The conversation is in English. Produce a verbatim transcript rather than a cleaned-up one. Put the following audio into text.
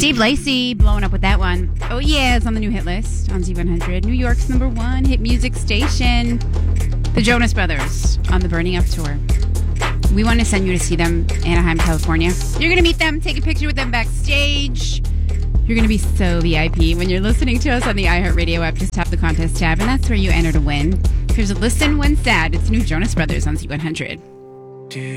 Steve Lacy blowing up with that one. Oh yeah, it's on the new hit list on Z one hundred. New York's number one hit music station. The Jonas Brothers on the Burning Up tour. We want to send you to see them in Anaheim, California. You're going to meet them, take a picture with them backstage. You're going to be so V I P when you're listening to us on the iHeartRadio app. Just tap the contest tab, and that's where you enter to win. Here's a listen when sad. It's new Jonas Brothers on Z one hundred.